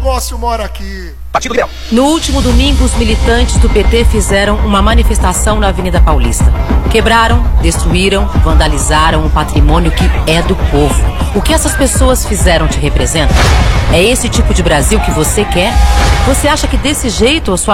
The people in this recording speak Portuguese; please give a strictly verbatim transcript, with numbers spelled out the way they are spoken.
negócio mora aqui. Partido Liberal. No último domingo, os militantes do P T fizeram uma manifestação na Avenida Paulista. Quebraram, destruíram, vandalizaram o patrimônio que é do povo. O que essas pessoas fizeram te representa? É esse tipo de Brasil que você quer? Você acha que desse jeito a sua